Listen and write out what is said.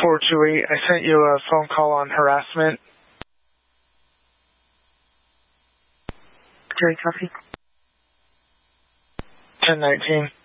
428, I sent you a phone call on harassment. Jerry, copy. 1019.